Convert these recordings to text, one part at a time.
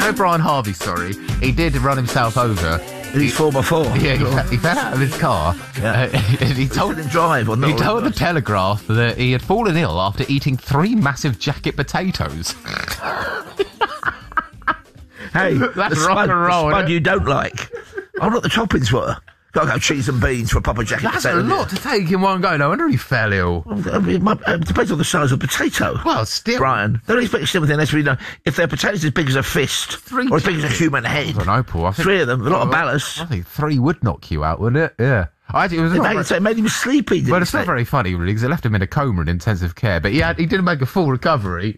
know Brian Harvey, sorry, he did run himself over. He's 4x4. Yeah, he fell out of his car. Yeah. And he told him drive. Or not, he told the Telegraph that he had fallen ill after eating 3 massive jacket potatoes. Hey, that's rock and roll. The spud you don't like. I wonder what the toppings were. Got to go cheese and beans for a proper jacket That's potato. a lot to take in one go. No wonder he fell ill. It depends on the size of the potato. Well, still. Brian, don't expect everything else to be done. If their potatoes as big as a fist, or as big as a human head. I don't know, Paul. I think 3 of them, a lot of ballast. I think 3 would knock you out, wouldn't it? Yeah. It made him sleepy, didn't it? But it's not very funny, really, because it left him in a coma in intensive care. But he didn't make a full recovery.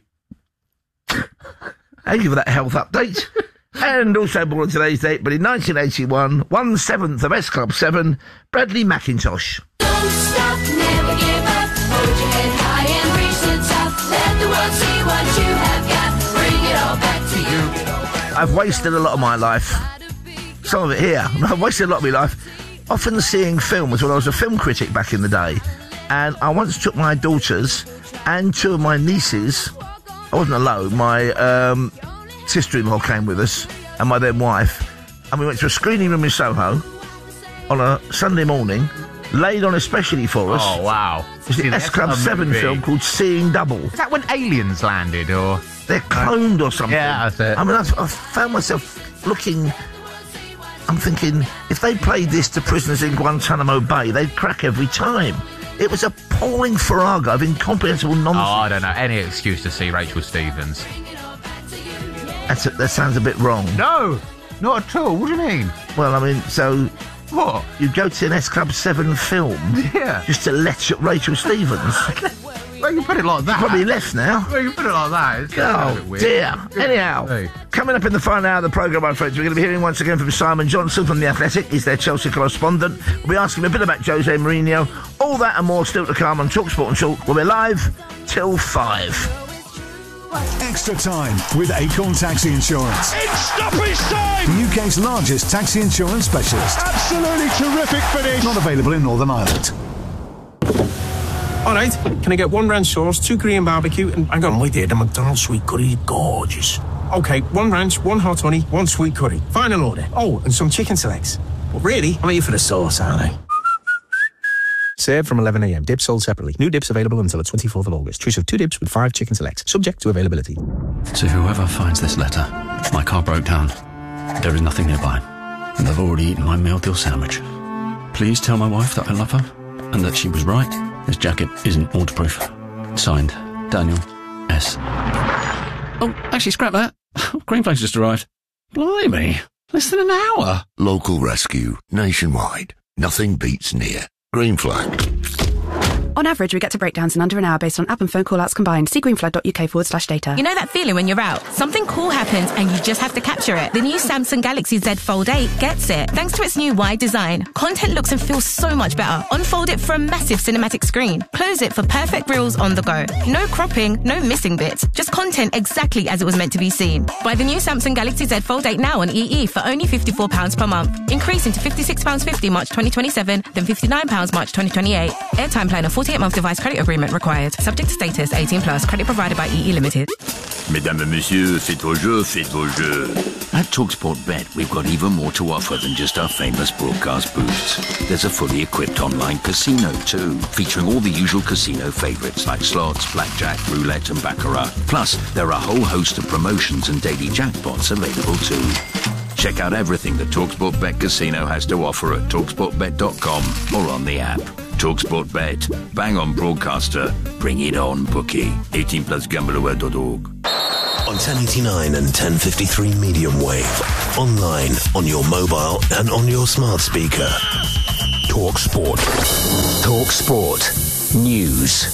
Thank you for that health update. And also born on today's date, but in 1981, 1/7 of S Club 7, Bradley McIntosh. Don't stop, never give up. Hold your head high and reach the top. Let the world see what you have got. Bring it all back to you. I've wasted a lot of my life. Some of it here. I've wasted a lot of my life often seeing films when I was a film critic back in the day. And I once took my daughters and 2 of my nieces. I wasn't alone. My sister-in-law came with us and my then wife, and we went to a screening room in Soho on a Sunday morning, laid on especially for us. Oh, wow. It's the S Club 7 film called Seeing Double. Is that when aliens landed, or...? They're cloned or something. Yeah, that's it. I mean, I found myself looking... I'm thinking, if they played this to prisoners in Guantanamo Bay, they'd crack every time. It was appalling farrago of incomprehensible nonsense. Oh, I don't know. Any excuse to see Rachel Stevens. That sounds a bit wrong. No, not at all. What do you mean? Well, I mean, so... What? You go to an S Club 7 film... Yeah. Just to let Rachel Stevens. Well, you put it like that. Probably left now. Well, you put it like that. It's a bit weird. Dear. Anyhow, coming up in the final hour of the programme, my friends, we're going to be hearing once again from Simon Johnson from The Athletic. He's their Chelsea correspondent. We'll be asking him a bit about Jose Mourinho. All that and more still to come on TalkSport and Talk. We'll be live till 5. Extra time with Acorn Taxi Insurance. It's stoppage time! The UK's largest taxi insurance specialist. Absolutely terrific finish. Not available in Northern Ireland. All right, can I get 1 ranch sauce, 2 Korean barbecue, and hang on, wait there, the McDonald's sweet curry is gorgeous. Okay, 1 ranch, 1 hot honey, 1 sweet curry. Final order. Oh, and some chicken selects. But really, I'm here for the sauce, aren't I? Served from 11 a.m. Dips sold separately. New dips available until the 24th of August. Choice of 2 dips with 5 chicken selects. Subject to availability. To whoever finds this letter, my car broke down. There is nothing nearby. And I've already eaten my meal deal sandwich. Please tell my wife that I love her and that she was right. This jacket isn't waterproof. Signed, Daniel S. Oh, actually, scrap that. Greenflags just arrived. Blimey, less than an hour. Local rescue, nationwide. Nothing beats near. Green Flag. On average, we get to breakdowns in under an hour based on app and phone call-outs combined. See greenflag.uk/data. You know that feeling when you're out? Something cool happens and you just have to capture it. The new Samsung Galaxy Z Fold 8 gets it. Thanks to its new wide design, content looks and feels so much better. Unfold it for a massive cinematic screen. Close it for perfect reels on the go. No cropping, no missing bits. Just content exactly as it was meant to be seen. Buy the new Samsung Galaxy Z Fold 8 now on EE for only £54 per month. Increasing to £56.50 March 2027, then £59 March 2028. Airtime plan of 48-month device credit agreement required. Subject to status 18+. Credit provided by EE Limited. Mesdames et messieurs, faites vos jeux, faites vos jeux. At TalkSport Bet, we've got even more to offer than just our famous broadcast booths. There's a fully equipped online casino too, featuring all the usual casino favourites like slots, blackjack, roulette and baccarat. Plus, there are a whole host of promotions and daily jackpots available too. Check out everything that TalkSport Bet Casino has to offer at TalkSportBet.com or on the app. TalkSport Bet. Bang on broadcaster. Bring it on, bookie. 18+ gambleaware.org. On 1089 and 1053 medium wave. Online, on your mobile and on your smart speaker. TalkSport. TalkSport. News.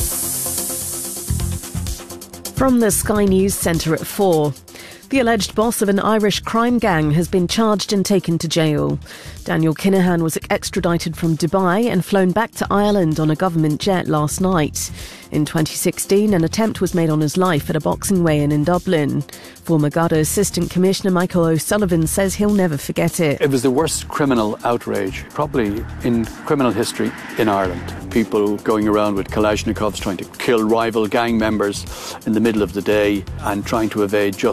From the Sky News Centre at 4. The alleged boss of an Irish crime gang has been charged and taken to jail. Daniel Kinahan was extradited from Dubai and flown back to Ireland on a government jet last night. In 2016, an attempt was made on his life at a boxing weigh-in in Dublin. Former Garda Assistant Commissioner Michael O'Sullivan says he'll never forget it. It was the worst criminal outrage, probably in criminal history in Ireland. People going around with Kalashnikovs trying to kill rival gang members in the middle of the day and trying to evade justice.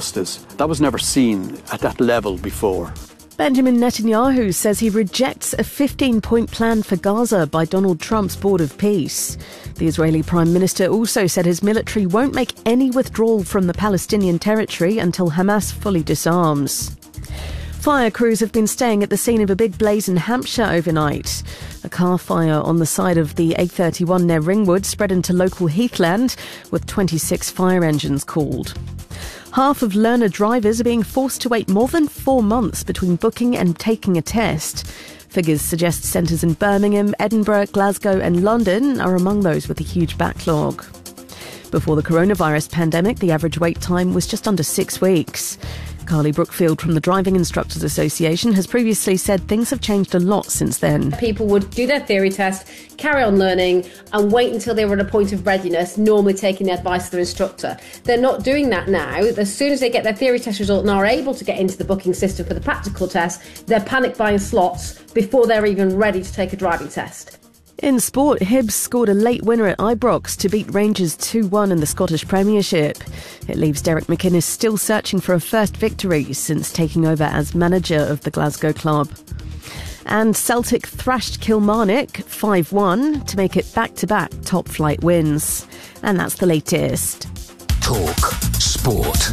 That was never seen at that level before. Benjamin Netanyahu says he rejects a 15-point plan for Gaza by Donald Trump's Board of Peace. The Israeli Prime Minister also said his military won't make any withdrawal from the Palestinian territory until Hamas fully disarms. Fire crews have been staying at the scene of a big blaze in Hampshire overnight. A car fire on the side of the A31 near Ringwood spread into local heathland, with 26 fire engines called. Half of learner drivers are being forced to wait more than 4 months between booking and taking a test. Figures suggest centres in Birmingham, Edinburgh, Glasgow and London are among those with a huge backlog. Before the coronavirus pandemic, the average wait time was just under 6 weeks. Carly Brookfield from the Driving Instructors Association has previously said things have changed a lot since then. People would do their theory test, carry on learning and wait until they were at a point of readiness, normally taking the advice of their instructor. They're not doing that now. As soon as they get their theory test result and are able to get into the booking system for the practical test, they're panic buying slots before they're even ready to take a driving test. In sport, Hibs scored a late winner at Ibrox to beat Rangers 2-1 in the Scottish Premiership. It leaves Derek McInnes still searching for a first victory since taking over as manager of the Glasgow club. And Celtic thrashed Kilmarnock 5-1 to make it back-to-back top-flight wins. And that's the latest. Talk Sport.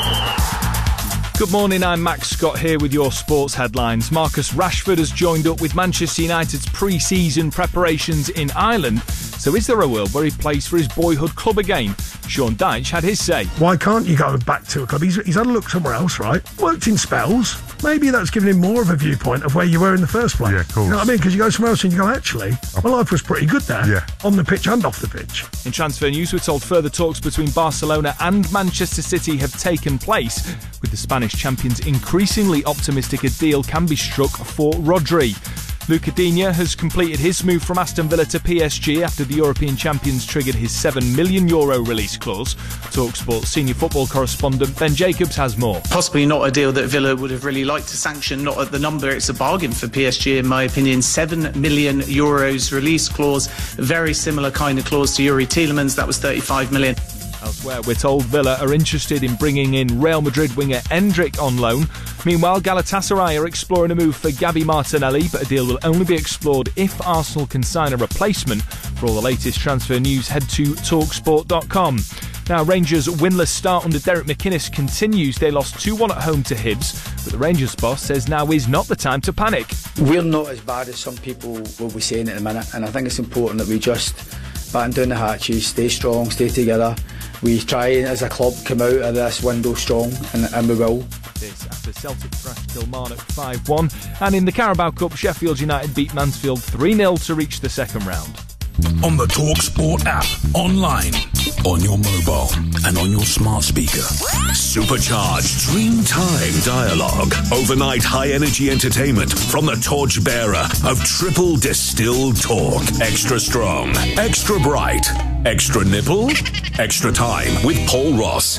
Good morning, I'm Max Scott here with your sports headlines. Marcus Rashford has joined up with Manchester United's pre-season preparations in Ireland. So is there a world where he plays for his boyhood club again? Sean Dyche had his say. Why can't you go back to a club? He's had a look somewhere else, right? Worked in spells. Maybe that's given him more of a viewpoint of where you were in the first place. Yeah, of course. You know what I mean? Because you go somewhere else and you go, actually, my life was pretty good there. Yeah. On the pitch and off the pitch. In transfer news, we're told further talks between Barcelona and Manchester City have taken place, with the Spanish champions increasingly optimistic a deal can be struck for Rodri. Luca Digne has completed his move from Aston Villa to PSG after the European champions triggered his €7 million release clause. TalkSport senior football correspondent Ben Jacobs has more. Possibly not a deal that Villa would have really liked to sanction, not at the number. It's a bargain for PSG, in my opinion. €7 million release clause, very similar kind of clause to Yuri Tielemans. That was 35 million. Elsewhere, we're told Villa are interested in bringing in Real Madrid winger Endrick on loan. Meanwhile, Galatasaray are exploring a move for Gabi Martinelli, but a deal will only be explored if Arsenal can sign a replacement. For all the latest transfer news, head to talksport.com. Now, Rangers' winless start under Derek McInnes continues. They lost 2-1 at home to Hibs, but the Rangers boss says now is not the time to panic. We're not as bad as some people will be saying at the minute, and I think it's important that we just batten down the hatches, stay strong, stay together. We try as a club come out of this window strong, and we will. This after Celtic thrashed Kilmarnock 5-1, and in the Carabao Cup, Sheffield United beat Mansfield 3-0 to reach the second round. On the TalkSport app, online, on your mobile, and on your smart speaker. Supercharged Dreamtime dialogue. Overnight high-energy entertainment from the torchbearer of triple distilled talk. Extra strong, extra bright, extra nipple, extra time with Paul Ross.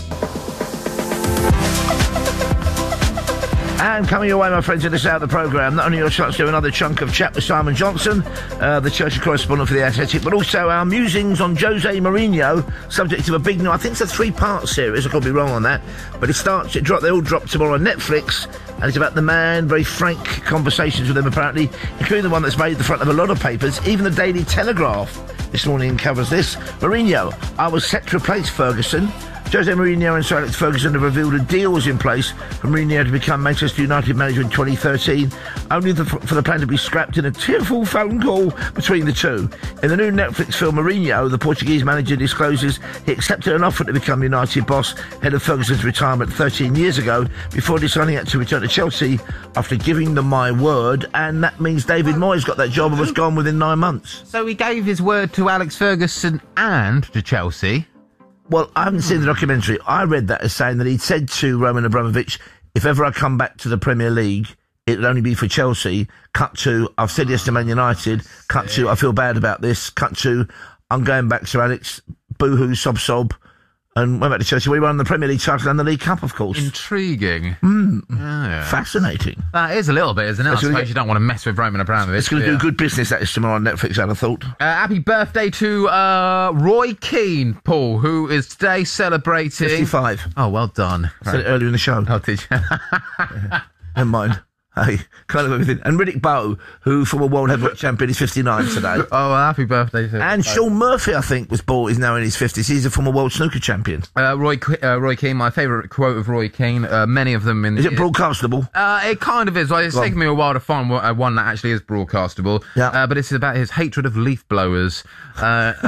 And coming your way, my friends, at this hour of the programme, not only your chance to do another chunk of chat with Simon Johnson, the Chelsea correspondent for The Athletic, but also our musings on Jose Mourinho, subject of a big, I think it's a 3-part series, I could be wrong on that, but they all drop tomorrow on Netflix, and it's about the man, very frank conversations with him apparently, including the one that's made the front of a lot of papers, even the Daily Telegraph this morning covers this. Mourinho, I was set to replace Ferguson. Jose Mourinho and Sir Alex Ferguson have revealed a deal was in place for Mourinho to become Manchester United manager in 2013, only for the plan to be scrapped in a tearful phone call between the two. In the new Netflix film Mourinho, the Portuguese manager discloses he accepted an offer to become United boss ahead of Ferguson's retirement 13 years ago, before deciding to return to Chelsea after giving them my word, and that means David Moyes got that job and was gone within 9 months. So he gave his word to Alex Ferguson and to Chelsea. Well, I haven't seen the documentary. I read that as saying that he'd said to Roman Abramovich, if ever I come back to the Premier League, it'll only be for Chelsea. Cut to, I've said yes to Man United. Cut to, I feel bad about this. Cut to, I'm going back to Alex. Boo-hoo, sob. And went back to Chelsea. We won the Premier League title and the League Cup, of course. Intriguing. Yeah. Fascinating. That is a little bit, isn't it? I suppose you don't want to mess with Roman Abramovich. It's going to do good business, that is, tomorrow on Netflix, I'd have thought. Happy birthday to Roy Keane, Paul, who is today celebrating... 55. Oh, well done. I said it earlier in the show. Oh, did you? Never mind. Hey, kind of everything. And Riddick Bowe, who former world heavyweight champion, is 59 today. Oh, happy birthday to And Sean Murphy, I think, is now in his 50s. He's a former world snooker champion. Roy Keane, my favourite quote of Roy Keane, many of them in... Is it broadcastable? It kind of is. Well, it's taken me a while to find one that actually is broadcastable. Yeah. But it's about his hatred of leaf blowers. What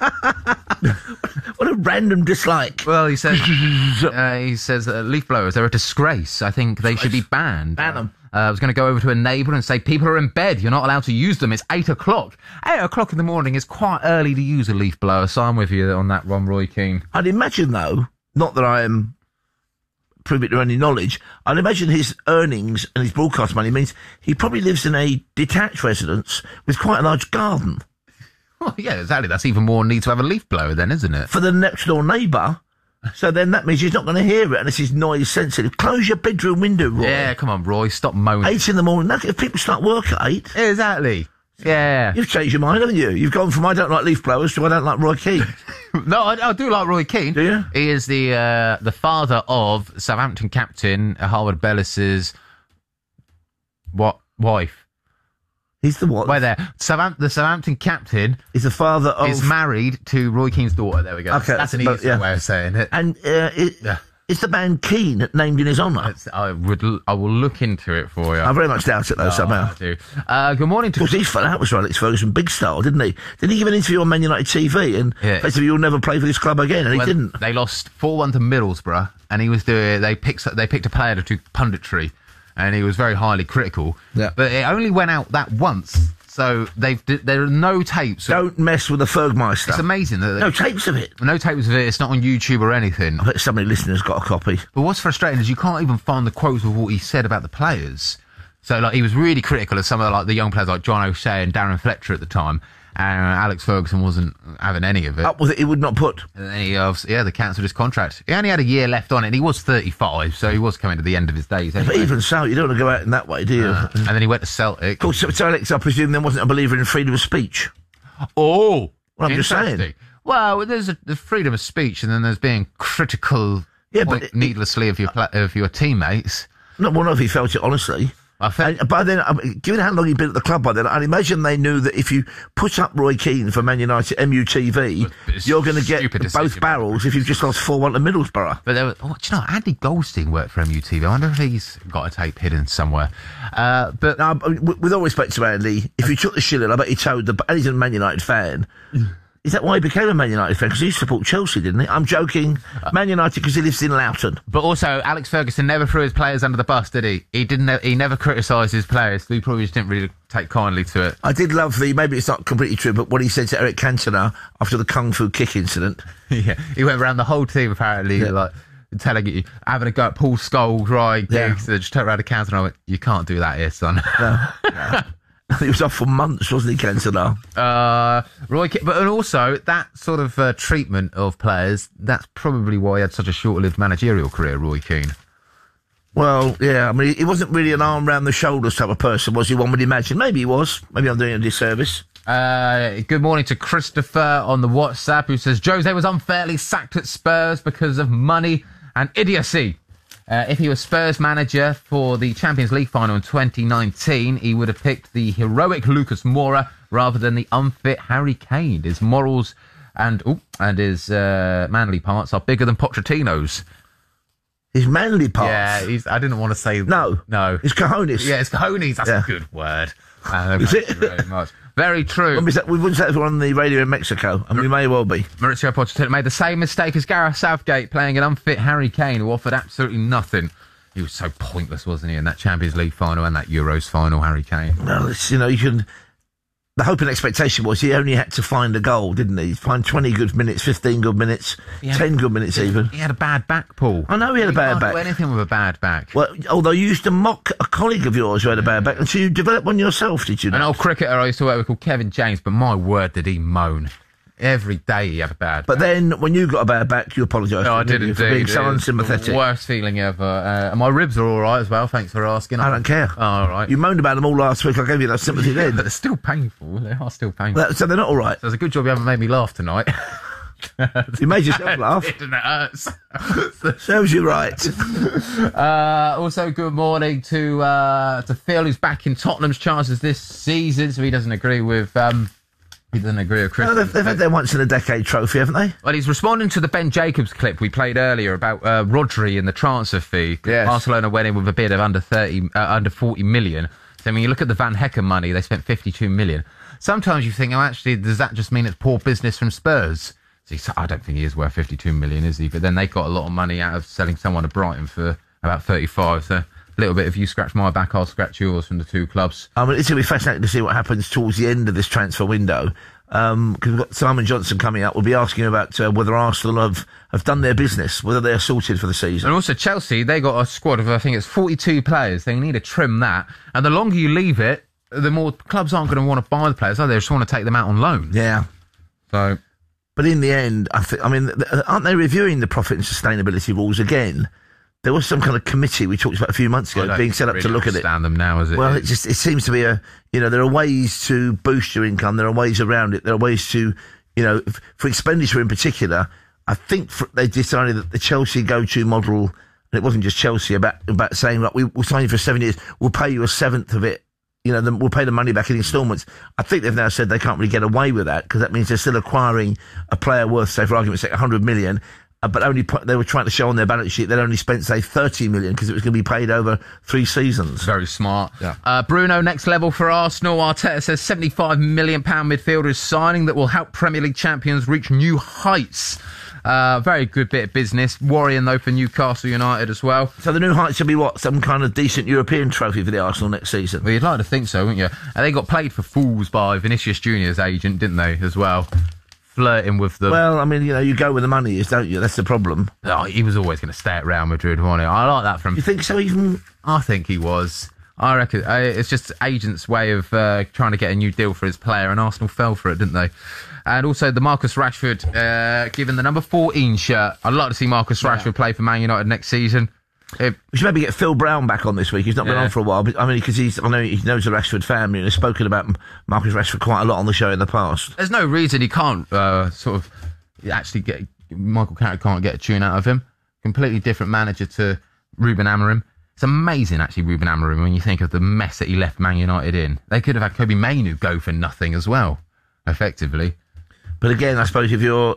a random dislike. Well, he says leaf blowers, they're a disgrace. I think they should be banned. Ban them. I was going to go over to a neighbour and say, people are in bed, you're not allowed to use them, it's 8 o'clock. 8 o'clock in the morning is quite early to use a leaf blower, so I'm with you on that one, Roy Keane. I'd imagine, though, not that I am privy to any knowledge, I'd imagine his earnings and his broadcast money means he probably lives in a detached residence with quite a large garden. Well, yeah, exactly. That's even more need to have a leaf blower then, isn't it? For the next door neighbour. So then that means he's not going to hear it unless he's noise sensitive. Close your bedroom window, Roy. Yeah, come on, Roy, stop moaning. 8 in the morning. Look, if people start work at 8. Exactly. Yeah. You've changed your mind, haven't you? You've gone from I don't like leaf blowers to I don't like Roy Keane. No, I do like Roy Keane. Do you? He is the father of Southampton captain Harwood Bellis's wife. He's the what? Wait there. The Southampton captain is the father of... is married to Roy Keane's daughter. There we go. Okay, that's an easier way of saying it. And is the band Keane named in his honour? I will look into it for you. I very much doubt it, though, somehow. I do. Good morning to... Of course, he fell out with Sir Alex Ferguson, big style, didn't he? Didn't he give an interview on Man United TV and basically you'll never play for this club again, and he didn't. They lost 4-1 to Middlesbrough, and he was they picked a player to do punditry, and he was very highly critical. Yeah. But it only went out that once. So there are no tapes. Don't mess with the Fergmeister. It's amazing. No tapes of it. No tapes of it. It's not on YouTube or anything. I bet somebody listening has got a copy. But what's frustrating is you can't even find the quotes of what he said about the players. So like he was really critical of some of the young players like John O'Shea and Darren Fletcher at the time. And Alex Ferguson wasn't having any of it. Up with it, he would not put. And then they cancelled his contract. He only had a year left on it, and he was 35, so he was coming to the end of his days anyway. But even so, you don't want to go out in that way, do you? And then he went to Celtic. Of course, Sir Alex, I presume, then wasn't a believer in freedom of speech. Oh! Well, I'm just saying. Well, there's the freedom of speech, and then there's being critical needlessly of your teammates. Not one of he felt it, honestly. By then, given how long he'd been at the club by then, I'd imagine they knew that if you put up Roy Keane for Man United MUTV, you're going to get both barrels if you've just lost 4-1 to Middlesbrough. But do you know, Andy Goldstein worked for MUTV. I wonder if he's got a tape hidden somewhere. But now, with all respect to Andy, if you took the shilling, I bet he told and he's a Man United fan. Is that why he became a Man United fan? Because he used to support Chelsea, didn't he? I'm joking. Man United because he lives in Loughton. But also, Alex Ferguson never threw his players under the bus, did he? He never criticised his players. So he probably just didn't really take kindly to it. I did love maybe it's not completely true, but what he said to Eric Cantona after the Kung Fu kick incident. Yeah, he went around the whole team apparently, like telling you, having a go at Paul Scholes, right? Yeah. So just turned around to Cantona and went, you can't do that here, son. No. He was off for months, wasn't he, Cantona? Roy Keane, but and also that sort of treatment of players, that's probably why he had such a short-lived managerial career, Roy Keane. Well, yeah, I mean, he wasn't really an arm round the shoulders type of person, was he? One would imagine. Maybe he was. Maybe I'm doing him a disservice. Good morning to Christopher on the WhatsApp, who says, Jose was unfairly sacked at Spurs because of money and idiocy. If he was Spurs manager for the Champions League final in 2019, he would have picked the heroic Lucas Moura rather than the unfit Harry Kane. His morals and his manly parts are bigger than Pochettino's. His manly parts? Yeah, I didn't want to say... No. His cojones. Yeah, his cojones. That's a good word. Thank you very much. Very true. We wouldn't say that if we're on the radio in Mexico, and we may well be. Mauricio Pochettino made the same mistake as Gareth Southgate, playing an unfit Harry Kane, who offered absolutely nothing. He was so pointless, wasn't he, in that Champions League final and that Euros final, Harry Kane? Well, you can... The hope and expectation was he only had to find a goal, didn't he? Find 20 good minutes, 15 good minutes, 10 good minutes even. He had a bad back, Paul. I know he had a bad back. You can't do anything with a bad back. Well, although you used to mock a colleague of yours who had a bad back, and so you developed one yourself, did you not? An old cricketer I used to work with called Kevin James, but my word, did he moan. Every day you have a bad But then, when you got a bad back, you apologised. No, I did indeed. For being so It was unsympathetic. the worst feeling ever. And my ribs are all right as well. Thanks for asking. I don't care. Oh, all right. You moaned about them all last week. I gave you that sympathy Yeah, then. but they're still painful. They are still painful. So they're not all right. So it's a good job you haven't made me laugh tonight. You made yourself laugh. And it hurts. Serves you right. Also, good morning to Phil, who's back in Tottenham's chances this season. So he doesn't agree with Chris. No, they've had their once-in-a-decade trophy, haven't they? Well, he's responding to the Ben Jacobs clip we played earlier about Rodri and the transfer fee. Yes. Barcelona went in with a bid of under 40 million. So when you look at the Van Hecken money, they spent 52 million. Sometimes you think, oh, actually, does that just mean it's poor business from Spurs? So I don't think he is worth 52 million, is he? But then they got a lot of money out of selling someone to Brighton for about 35. So a little bit, if you scratch my back, I'll scratch yours from the two clubs. I mean, it's going to be fascinating to see what happens towards the end of this transfer window. Because we've got Simon Johnson coming up. We'll be asking about whether Arsenal have done their business, whether they're sorted for the season. And also Chelsea, they got a squad of, I think it's 42 players. They need to trim that. And the longer you leave it, the more clubs aren't going to want to buy the players, are they? They just want to take them out on loan. Yeah. So... But in the end, aren't they reviewing the profit and sustainability rules again? There was some kind of committee we talked about a few months ago being set up to look at it. I don't understand them now, is it? Well, it seems to be there are ways to boost your income. There are ways around it. There are ways to, for expenditure in particular. I think they decided that the Chelsea go-to model, and it wasn't just Chelsea, about saying, like, we'll sign you for 7 years, we'll pay you a seventh of it. We'll pay the money back in instalments. I think they've now said they can't really get away with that because that means they're still acquiring a player worth, say, for argument's sake, 100 million, but they were trying to show on their balance sheet they'd only spent, say, 30 million because it was going to be paid over 3 seasons. Very smart. Yeah. Bruno, next level for Arsenal. Arteta says £75 million midfielder is signing that will help Premier League champions reach new heights. Very good bit of business. Worrying, though, for Newcastle United as well. So the new heights will be what? Some kind of decent European trophy for the Arsenal next season? Well, you'd like to think so, wouldn't you? And they got played for fools by Vinicius Junior's agent, didn't they, as well? Flirting with them. Well, I mean, you go where the money is, don't you? That's the problem. Oh, he was always going to stay at Real Madrid, wasn't he? I like that from... You think so, even? I think he was. I reckon it's just agent's way of trying to get a new deal for his player, and Arsenal fell for it, didn't they? And also the Marcus Rashford given the number 14 shirt. I'd like to see Marcus Rashford play for Man United next season. We should maybe get Phil Brown back on this week. He's not been on for a while, but I mean, because I know he knows the Rashford family and has spoken about Marcus Rashford quite a lot on the show in the past. There's no reason he can't actually get... Michael Carrick can't get a tune out of him. Completely different manager to Ruben Amorim. It's amazing, actually, Ruben Amorim, when you think of the mess that he left Man United in. They could have had Kobe Mainoo go for nothing as well, effectively. But again, I suppose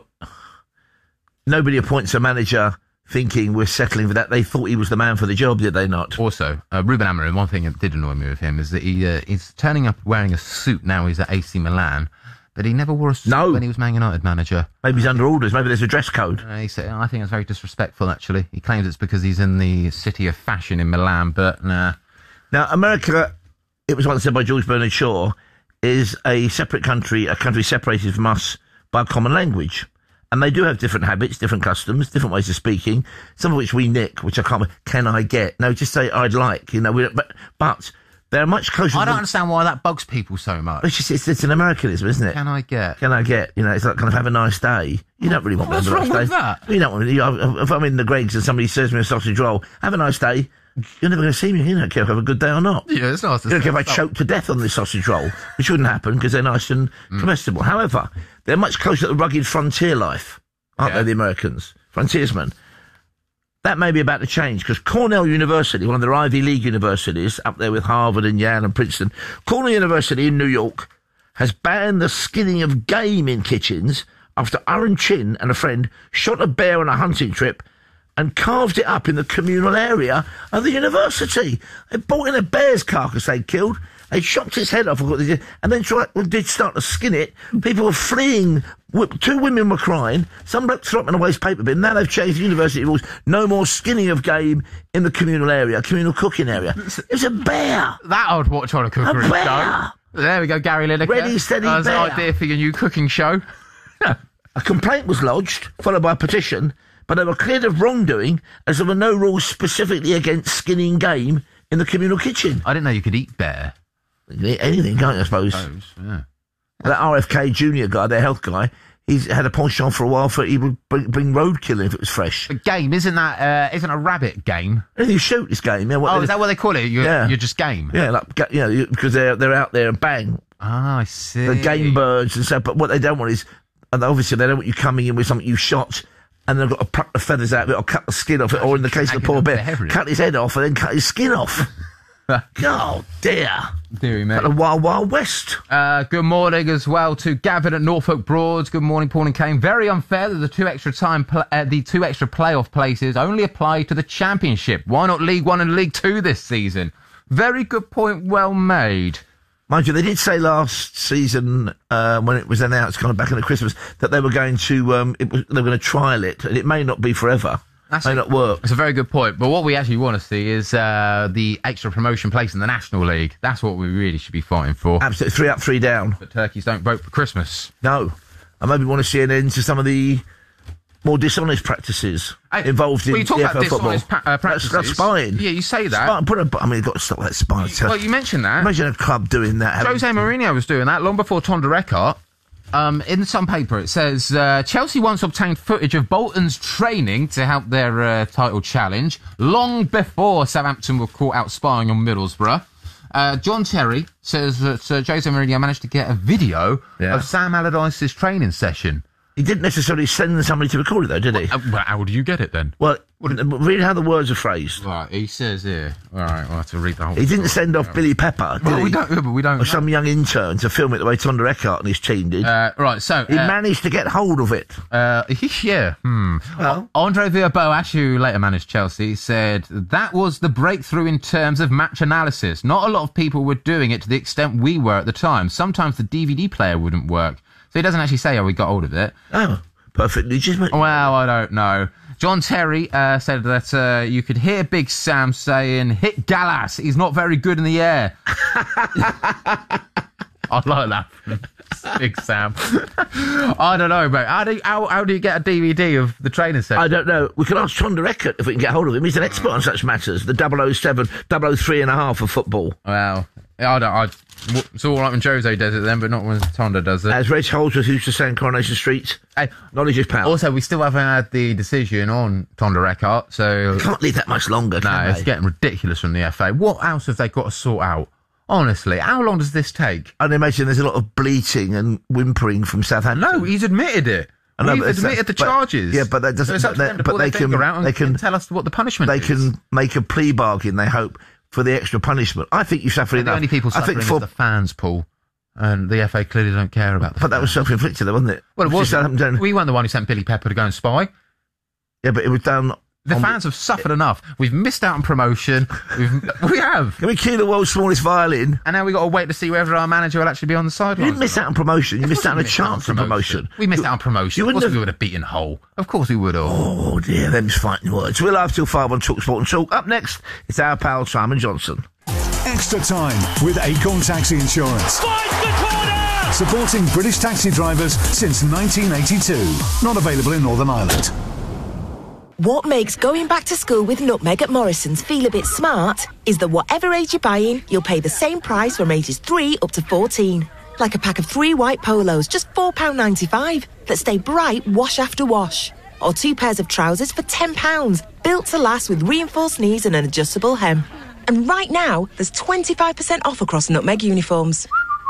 nobody appoints a manager thinking we're settling for that. They thought he was the man for the job, did they not? Also, Ruben Amorim, one thing that did annoy me with him is that he's turning up wearing a suit now he's at AC Milan, but he never wore a suit when he was Man United manager. Maybe he's under orders. Maybe there's a dress code. He said, I think it's very disrespectful, actually. He claims it's because he's in the city of fashion in Milan, but nah. Now, America, it was once said by George Bernard Shaw, is a separate country, a country separated from us by a common language. And they do have different habits, different customs, different ways of speaking, some of which we nick, which I can't... Can I get? No, just say I'd like, but they're much closer... I don't understand why that bugs people so much. It's an Americanism, isn't it? Can I get? Can I get? It's like kind of have a nice day. You don't really want What's to have a wrong nice with day. that? You don't want if I'm in the Greggs and somebody serves me a sausage roll, have a nice day. You're never going to see me. You don't care if I have a good day or not. Yeah, it's nice. You don't care if I choke to death on this sausage roll, which wouldn't happen because they're nice and comestible. However, they're much closer to the rugged frontier life, aren't they, the Americans? Frontiersmen. That may be about to change because Cornell University, one of their Ivy League universities, up there with Harvard and Yale and Princeton, Cornell University in New York has banned the skinning of game in kitchens after Aaron Chin and a friend shot a bear on a hunting trip and carved it up in the communal area of the university. They brought in a bear's carcass they'd killed. They chopped its head off, and then did start to skin it. People were fleeing. 2 women were crying. Some bloke threw up in a waste paper bin. Now they've changed the university rules. No more skinning of game in the communal area, communal cooking area. It's a bear. That I would watch on a cookery A bear. show. There we go, Gary Lineker. Ready, steady, That's bear. an idea for your new cooking show. A complaint was lodged, followed by a petition, but they were cleared of wrongdoing as there were no rules specifically against skinning game in the communal kitchen. I didn't know you could eat bear. You can eat anything, can't you, I suppose? Yeah. That RFK Jr. guy, their health guy, he's had a penchant for a while for he would bring roadkill if it was fresh. But game, isn't a rabbit game? Yeah, you shoot this game. Yeah, is that what they call it? You're just game? Yeah, because they're out there and bang. Ah, I see. The game birds and stuff, but what they don't want is, and obviously they don't want you coming in with something you shot, and they've got to pluck the feathers out of it or cut the skin off it, or in the case of the poor bear, cut his head off and then cut his skin off. Oh, dear. Deary mate. The Wild Wild West. Good morning as well to Gavin at Norfolk Broads. Good morning, Paul and Kane. Very unfair that the two extra playoff places only apply to the Championship. Why not League One and League Two this season? Very good point, well made. Mind you, they did say last season, when it was announced kind of back into Christmas, that they were going to, they were going to trial it, and it may not be forever. May not work. It's a very good point. But what we actually want to see is the extra promotion place in the National League. That's what we really should be fighting for. Absolutely. 3 up, 3 down. But turkeys don't vote for Christmas. No. I maybe want to see an end to some of the more dishonest practices involved in you talk the about football. Practices. That's spying. Yeah, you say that. You've got to stop that spying. Well, you mentioned that. Imagine a club doing that. Jose Mourinho was doing that long before Tonda Eckhart. In some paper, it says Chelsea once obtained footage of Bolton's training to help their title challenge, long before Southampton were caught out spying on Middlesbrough. John Terry says that Jose Mourinho managed to get a video of Sam Allardyce's training session. He didn't necessarily send somebody to record it, though, did he? Well, how do you get it, then? Well, read how the words are phrased. Right, he says here. All right, we'll have to read the whole He didn't send off Billy Pepper, did he? We don't. Or some young intern to film it the way Tonda Eckhart and his team did. Right, so... He managed to get hold of it. Yeah. Well, Andre Villas-Boas, who later managed Chelsea, said that was the breakthrough in terms of match analysis. Not a lot of people were doing it to the extent we were at the time. Sometimes the DVD player wouldn't work. So he doesn't actually say how we got hold of it. Oh, perfectly legitimate. Well, I don't know. John Terry said that you could hear Big Sam saying, "Hit Gallas, he's not very good in the air." I like that. Big Sam. I don't know, mate. How do you get a DVD of the training session? I don't know. We can ask Tonda Eckhart if we can get hold of him. He's an expert on such matters. The 007, 003 and a half of football. Well, it's all right when Jose does it then, but not when Tonda does it. As Reg Holdsworth used to say in Coronation Street, knowledge is power. Also, we still haven't had the decision on Tonda Eckhart, so... We can't leave that much longer, can No, it's getting ridiculous from the FA. What else have they got to sort out? Honestly, how long does this take? I'd imagine there's a lot of bleating and whimpering from Southampton. No, he's admitted it. He's admitted the charges. Yeah, but that doesn't... So they can tell us what the punishment is. They can make a plea bargain, they hope, for the extra punishment. I think you suffered enough. The only people suffering is the fans, Paul. And the FA clearly don't care about that. But that was self-inflicted, though, wasn't it? Well, it was. We weren't the one who sent Billy Pepper to go and spy. Yeah, but it was done... The fans have suffered enough. We've missed out on promotion. We have. Can we key the world's smallest violin? And now we've got to wait to see whether our manager will actually be on the sidelines. You didn't miss out on promotion. You missed out on a chance of promotion. We missed out on promotion. Of course we would have beaten Hull. Of course we would have. Oh, dear. Them's fighting words. We're live till 5 on TalkSport and Talk. Up next, it's our pal Simon Johnson. Extra time with Acorn Taxi Insurance. Supporting British taxi drivers since 1982. Not available in Northern Ireland. What makes going back to school with Nutmeg at Morrison's feel a bit smart is that whatever age you're buying, you'll pay the same price from ages 3 up to 14. Like a pack of 3 white polos, just £4.95, that stay bright wash after wash. Or 2 pairs of trousers for £10, built to last with reinforced knees and an adjustable hem. And right now, there's 25% off across Nutmeg uniforms.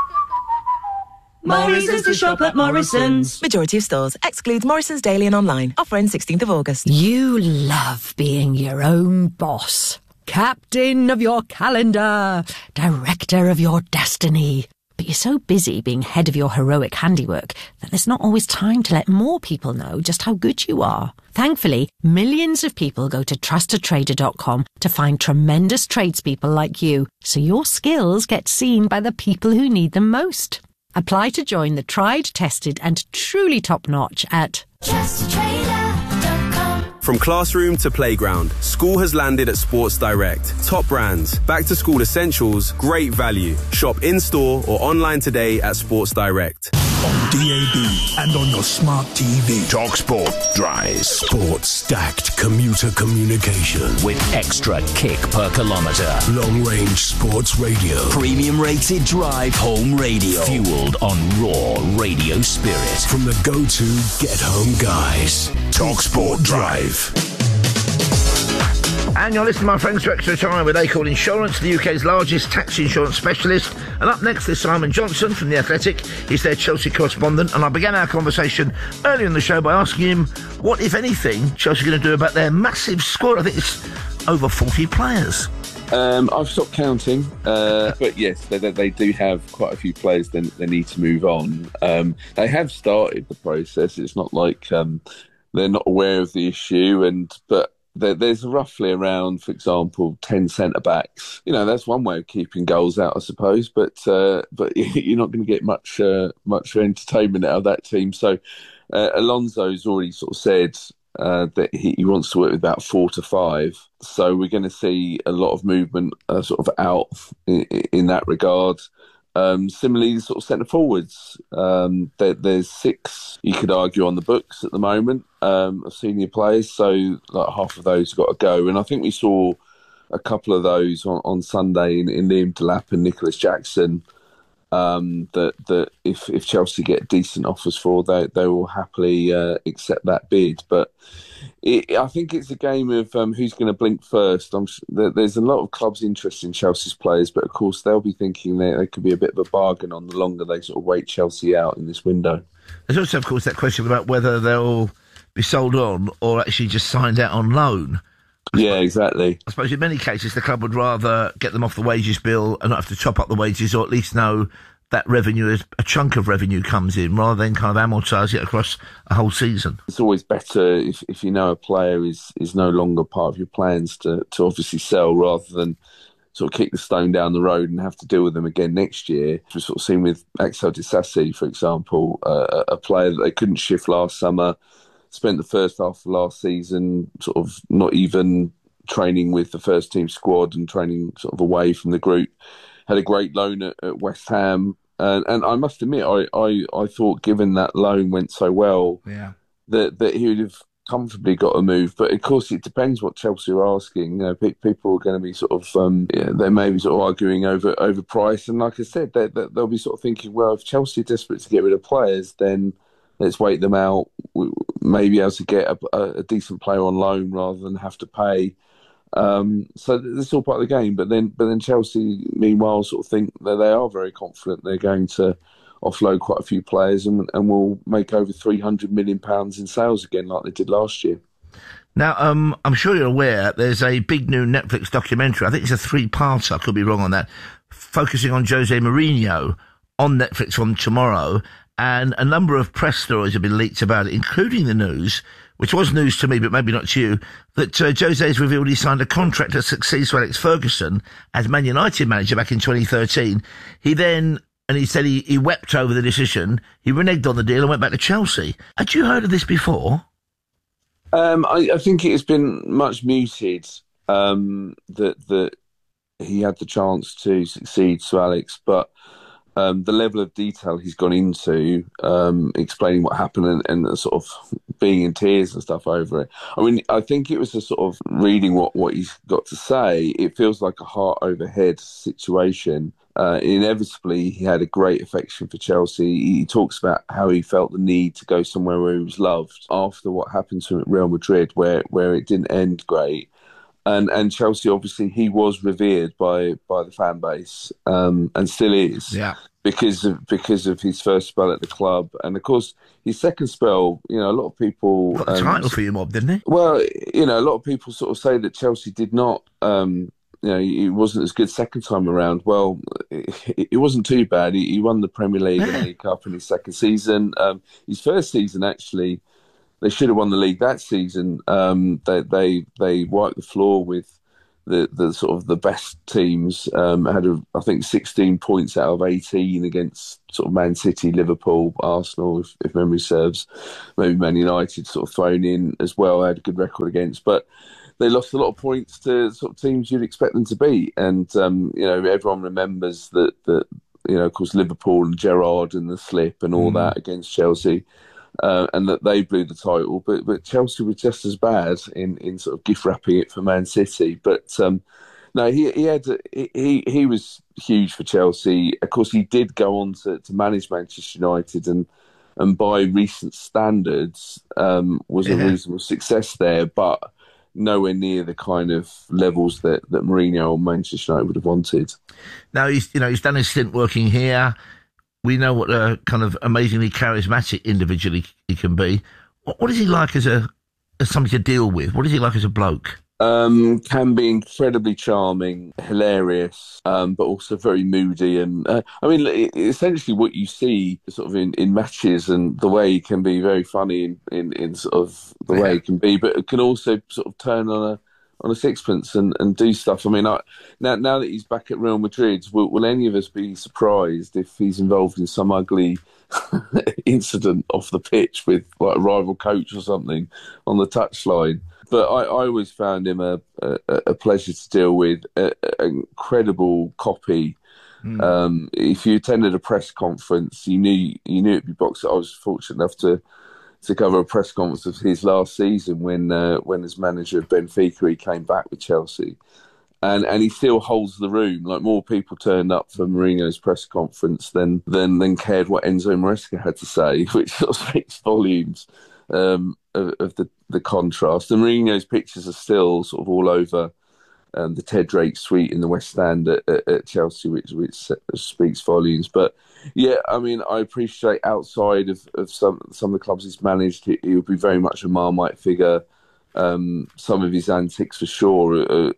More reasons to shop at Morrison's. Majority of stores. Excludes Morrison's Daily and online. Offer ends 16th of August. You love being your own boss. Captain of your calendar. Director of your destiny. But you're so busy being head of your heroic handiwork that there's not always time to let more people know just how good you are. Thankfully, millions of people go to trustatrader.com to find tremendous tradespeople like you, so your skills get seen by the people who need them most. Apply to join the tried, tested and truly top-notch at TrustaTrader.com. From classroom to playground, school has landed at Sports Direct. Top brands, back to school essentials, great value. Shop in-store or online today at Sports Direct. on DAB and on your smart TV. TalkSport Drive. Sports-stacked commuter communication. With extra kick per kilometre. Long-range sports radio. Premium-rated Drive home radio. Fuelled on raw radio spirit. From the go-to get-home guys. TalkSport Drive. And you're listening, my friends, to Extra Time with Acorn Insurance, the UK's largest taxi insurance specialist. And up next is Simon Johnson from The Athletic. He's their Chelsea correspondent. And I began our conversation earlier in the show by asking him what, if anything, Chelsea are going to do about their massive squad. I think it's over 40 players. I've stopped counting, but yes, they do have quite a few players they need to move on. They have started the process. It's not like they're not aware of the issue, but there's roughly around, for example, 10 centre-backs. You know, that's one way of keeping goals out, I suppose, but you're not going to get much entertainment out of that team. So Alonso's already sort of said that he wants to work with about 4 to 5. So we're going to see a lot of movement sort of out in that regard. Similarly, sort of centre forwards. There's 6, you could argue, on the books at the moment of senior players. So like half of those have got to go. And I think we saw a couple of those on Sunday in Liam Delap and Nicholas Jackson. That if Chelsea get decent offers for, they will happily accept that bid. But I think it's a game of who's going to blink first. There's a lot of clubs interested in Chelsea's players, but of course they'll be thinking they could be a bit of a bargain on the longer they sort of wait Chelsea out in this window. There's also, of course, that question about whether they'll be sold on or actually just signed out on loan. Yeah, exactly. I suppose in many cases the club would rather get them off the wages bill and not have to chop up the wages, or at least know that revenue, a chunk of revenue comes in, rather than kind of amortise it across a whole season. It's always better if you know a player is no longer part of your plans to obviously sell, rather than sort of kick the stone down the road and have to deal with them again next year. We've sort of seen with Axel Disasi, for example, a player that they couldn't shift last summer, spent the first half of last season sort of not even training with the first team squad and training sort of away from the group. Had a great loan at West Ham. And I must admit, I thought, given that loan went so well, that he would have comfortably got a move. But of course, it depends what Chelsea are asking. You know, people are going to be sort of, they may be sort of arguing over price. And like I said, they'll be sort of thinking, well, if Chelsea are desperate to get rid of players, then let's wait them out. We may be able to get a decent player on loan rather than have to pay. So this is all part of the game. But then Chelsea, meanwhile, sort of think that they are very confident they're going to offload quite a few players and will make over £300 million in sales again, like they did last year. Now, I'm sure you're aware there's a big new Netflix documentary. I think it's a 3-parter. I could be wrong on that. Focusing on Jose Mourinho on Netflix from tomorrow. And a number of press stories have been leaked about it, including the news, which was news to me, but maybe not to you, that Jose has revealed he signed a contract that succeeds Alex Ferguson as Man United manager back in 2013. He then, and he said he wept over the decision, he reneged on the deal and went back to Chelsea. Had you heard of this before? I think it has been much muted that he had the chance to succeed Sir Alex, but the level of detail he's gone into, explaining what happened and sort of being in tears and stuff over it. I mean, I think it was a sort of reading what he's got to say. It feels like a heart over head situation. Inevitably, he had a great affection for Chelsea. He talks about how he felt the need to go somewhere where he was loved after what happened to him at Real Madrid, where it didn't end great. And Chelsea, obviously, he was revered by the fan base, and still is, because of his first spell at the club, and of course his second spell. You know, a lot of people got the title for you, Mob, didn't he? Well, you know, a lot of people sort of say that Chelsea did not. You know, he wasn't as good second time around. Well, it wasn't too bad. He won the Premier League and League Cup in his second season. His first season, actually, they should have won the league that season. They wiped the floor with the sort of the best teams. Had I think 16 points out of 18 against sort of Man City, Liverpool, Arsenal, if memory serves. Maybe Man United sort of thrown in as well. Had a good record against, but they lost a lot of points to sort of teams you'd expect them to beat. And you know, everyone remembers that of course, Liverpool and Gerrard and the slip and all that against Chelsea. And that they blew the title, but Chelsea were just as bad in sort of gift wrapping it for Man City. But no, he was huge for Chelsea. Of course, he did go on to manage Manchester United, and by recent standards, was a reasonable success there, but nowhere near the kind of levels that Mourinho or Manchester United would have wanted. Now he's done his stint working here. We know what a kind of amazingly charismatic individual he can be. What is he like as somebody to deal with? What is he like as a bloke? Can be incredibly charming, hilarious, but also very moody. And essentially what you see sort of in matches, and the way he can be very funny in sort of the way he can be, but it can also sort of turn on a sixpence and do stuff. I mean, now that he's back at Real Madrid, will any of us be surprised if he's involved in some ugly incident off the pitch with like a rival coach or something on the touchline? But I always found him a pleasure to deal with, an incredible copy. If you attended a press conference, you knew it'd be Boxer. I was fortunate enough to cover a press conference of his last season when as manager of Benfica he came back with Chelsea, and he still holds the room. Like, more people turned up for Mourinho's press conference than cared what Enzo Maresca had to say, which sort of speaks volumes of the contrast. And Mourinho's pictures are still sort of all over the Ted Drake suite in the West Stand at Chelsea, which speaks volumes. But yeah, I mean, I appreciate outside of some of the clubs he's managed, he would be very much a Marmite figure. Some of his antics, for sure,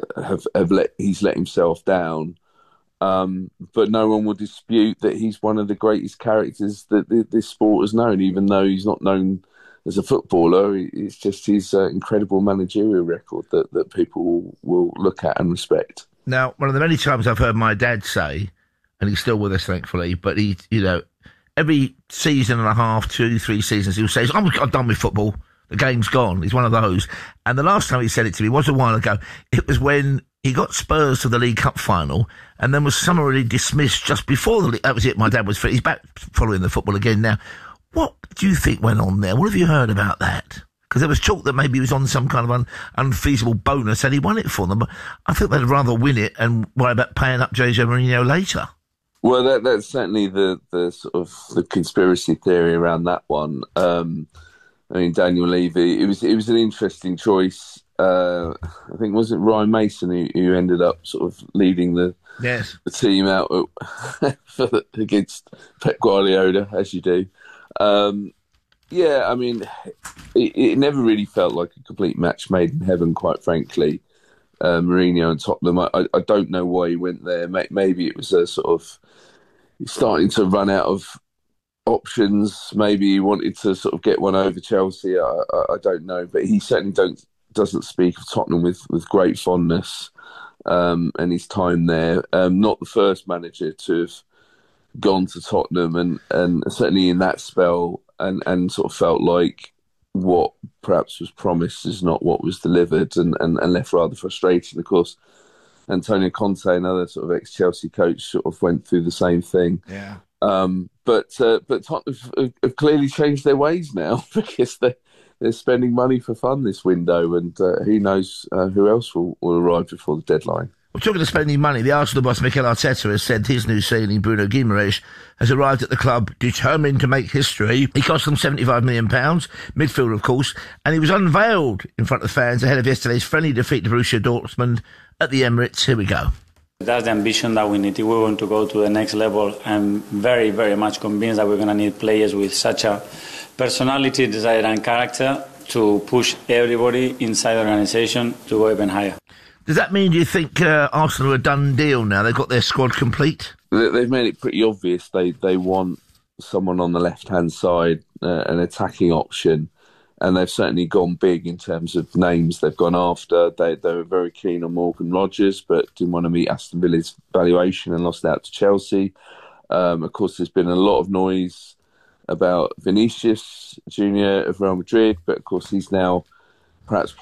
he's let himself down. But no one will dispute that he's one of the greatest characters that this sport has known, even though he's not known as a footballer. It's just his incredible managerial record that people will look at and respect. Now, one of the many times I've heard my dad say, and he's still with us, thankfully, but he, every season and a half, 2-3 seasons, he'll say, I'm done with football. The game's gone. He's one of those. And the last time he said it to me was a while ago. It was when he got Spurs to the League Cup final and then was summarily dismissed just before the league. That was it. My dad was fit. He's back following the football again now. What do you think went on there? What have you heard about that? Because there was talk that maybe he was on some kind of unfeasible bonus and he won it for them. But I think they'd rather win it and worry about paying up Jose Mourinho later. Well, that's certainly the sort of the conspiracy theory around that one. I mean, Daniel Levy, it was an interesting choice. I think, was it Ryan Mason who ended up sort of leading the team out against Pep Guardiola, as you do. Yeah, I mean, it never really felt like a complete match made in heaven, quite frankly. Mourinho and Tottenham, I don't know why he went there. Maybe it was a sort of starting to run out of options. Maybe he wanted to sort of get one over Chelsea. I don't know, but he certainly doesn't speak of Tottenham with great fondness, and his time there. Not the first manager to have gone to Tottenham, and certainly in that spell, and sort of felt like what perhaps was promised is not what was delivered, and left rather frustrated. Of course, Antonio Conte, another sort of ex-Chelsea coach, sort of went through the same thing. Yeah. But Tottenham have clearly changed their ways now, because they're spending money for fun this window, and who knows who else will arrive before the deadline. Well, talking of spending money, the Arsenal boss Mikel Arteta has said his new signing, Bruno Guimaraes, has arrived at the club determined to make history. He cost them £75 million, midfielder of course, and he was unveiled in front of the fans ahead of yesterday's friendly defeat to Borussia Dortmund at the Emirates. Here we go. That's the ambition that we need. If we want to go to the next level, I'm very, very much convinced that we're going to need players with such a personality, desire and character to push everybody inside the organisation to go even higher. Does that mean, do you think Arsenal are a done deal now? They've got their squad complete? They've made it pretty obvious. They want someone on the left-hand side, an attacking option, and they've certainly gone big in terms of names they've gone after. They were very keen on Morgan Rogers, but didn't want to meet Aston Villa's valuation and lost out to Chelsea. Of course, there's been a lot of noise about Vinicius Junior of Real Madrid, but of course he's now perhaps